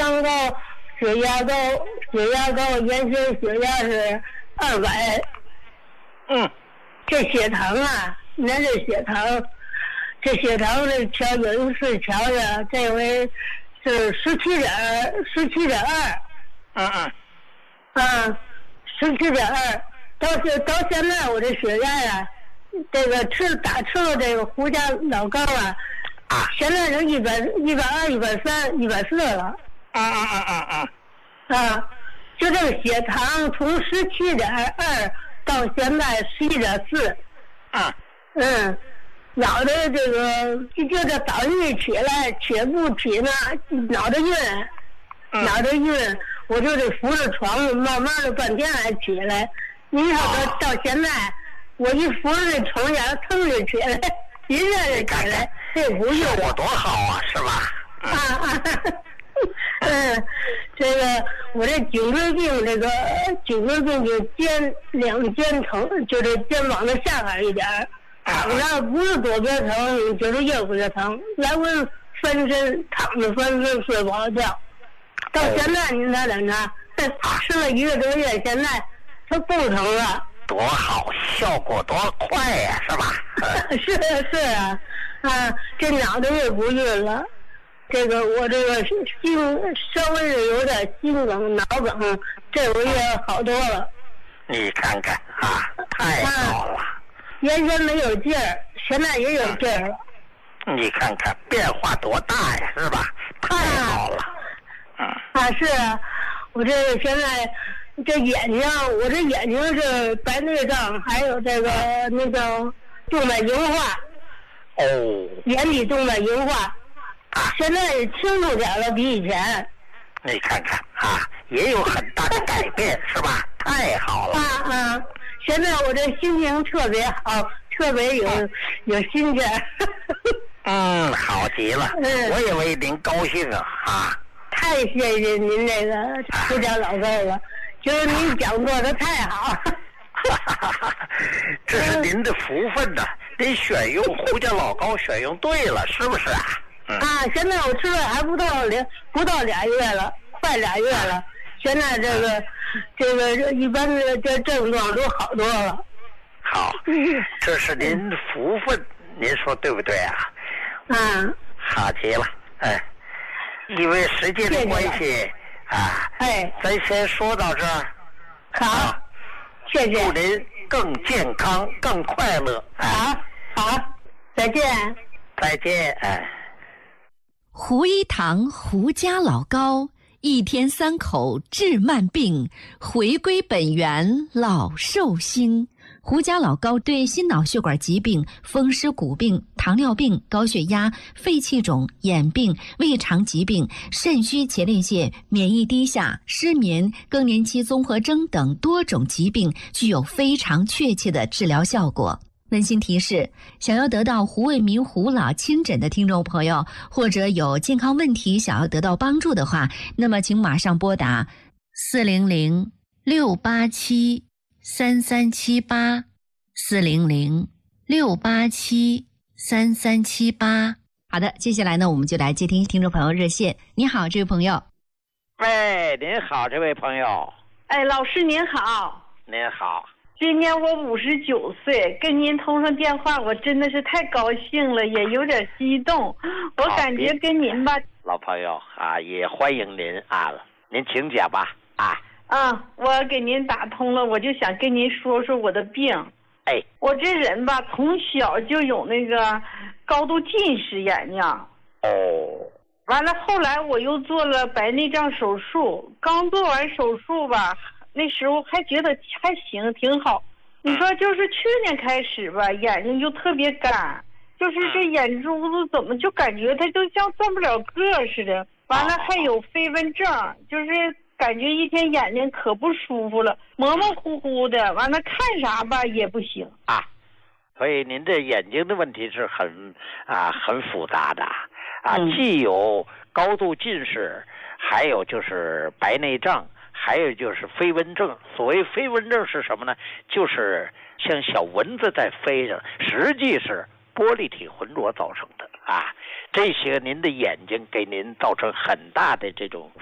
三高、血压高，原先血压是200。这血糖啊，那这血糖这调有一次调的，这回是17.2。17.2。到现在我这血压呀，这个吃了这个胡家老高啊，现在是120、130、140了。就这个血糖从17.2到现在11.4。脑袋这个就这早上一起来起不起呢，脑袋晕，我就得扶着床慢慢的半天才起来。你说到现在，我一扶着这床沿腾就起来，一下就起来，这不用我多好啊，是吧？ 这个我这颈椎病就两肩疼，就这肩膀的下边一点，躺着不是左边疼就是右边疼，来回翻身躺着翻身睡不好觉。到现在您看等着，吃了1个多月，现在它不疼了。 多好，效果多快呀，是吧？ 是啊，这脑袋也不晕了。这个我这个稍微是有点心梗、脑梗，这回也好多了。 你看看太好了。 原先没有劲儿，现在也有劲儿了。 你看看变化多大呀，是吧？太好了。 是啊，我这现在这眼睛，我这眼睛是白内障，还有这个那个动脉硬化。眼底动脉硬化。现在清楚点了，比以前。 你看看也有很大的改变，是吧？太好了。 现在我这心情特别好，特别有心情。 好极了。我也为您高兴啊。 太谢谢您这个胡家老高了，就是您讲座的太好。 这是您的福分呐，您选用胡家老高选用对了，是不是啊？ 现在我吃了还不到2月了，快2月了。现在这个一般的这症状都好多了。 好，这是您的福分，您说对不对啊？好极了。因为时间的关系咱先说到这儿。 好，谢谢。 祝您更健康、更快乐。 好，再见。 再见。 胡一堂胡家老高，1天3口治慢病，回归本源老寿星。胡家老高对心脑血管疾病、风湿骨病、糖尿病、高血压、肺气肿、眼病、胃肠疾病、肾虚前列腺、免疫低下、失眠、更年期综合征等多种疾病具有非常确切的治疗效果。温馨提示，想要得到胡卫民胡老亲诊的听众朋友，或者有健康问题想要得到帮助的话，那么请马上拨打400-687-3378 400-687-3378。好的，接下来呢，我们就来接听听众朋友热线。你好，这位朋友。 喂，您好，这位朋友。 老师您好。 您好。 今年我59岁，跟您通上电话，我真的是太高兴了，也有点激动。我感觉跟您吧， 老朋友也欢迎您您请讲吧。 我给您打通了，我就想跟您说说我的病。我这人吧，从小就有那个高度近视眼睛。完了，后来我又做了白内障手术，刚做完手术吧。那时候还觉得还行，挺好。你说就是去年开始吧，眼睛就特别干，就是这眼珠子怎么就感觉它就像转不了个似的。完了还有飞蚊症，就是感觉一天眼睛可不舒服了，模模糊糊的。完了看啥吧也不行。 所以您这眼睛的问题是很复杂的既有高度近视，还有就是白内障。还有就是飞蚊症。所谓飞蚊症是什么呢？就是像小蚊子在飞着，实际是玻璃体浑浊造成的这些您的眼睛给您造成很大的这种